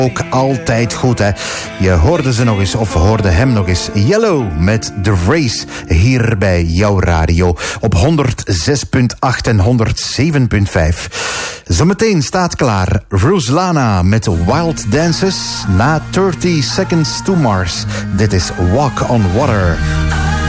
ook altijd goed, hè. Je hoorde ze nog eens, of hoorde hem nog eens. Yellow met The Race, hier bij jouw radio. Op 106.8 en 107.5. Zometeen staat klaar Ruslana met Wild Dances. Na 30 Seconds to Mars. Dit is Walk on Water.